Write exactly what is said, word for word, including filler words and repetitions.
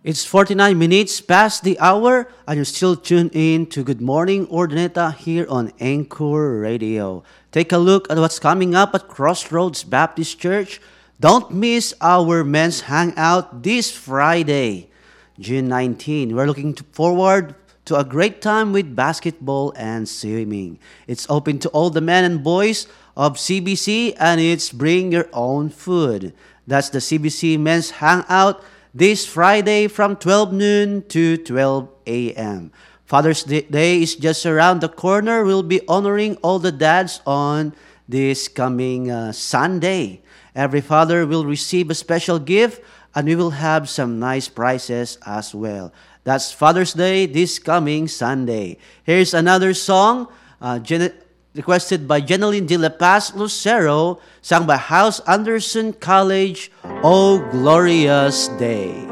It's forty-nine minutes past the hour, and you're still tuned in to Good Morning Ordineta here on Anchor Radio. Take a look at what's coming up at Crossroads Baptist Church. Don't miss our men's hangout this Friday, June nineteenth. We're looking to forward to a great time with basketball and swimming. It's open to all the men and boys of C B C, and it's bring your own food. That's the C B C Men's Hangout this Friday from twelve noon to twelve a.m. Father's Day is just around the corner. We'll be honoring all the dads on this coming uh, Sunday. Every father will receive a special gift, and we will have some nice prizes as well. That's Father's Day this coming Sunday. Here's another song uh, Gen- requested by Jeneline de la Paz Lucero, sung by House Anderson College, Oh Glorious Day.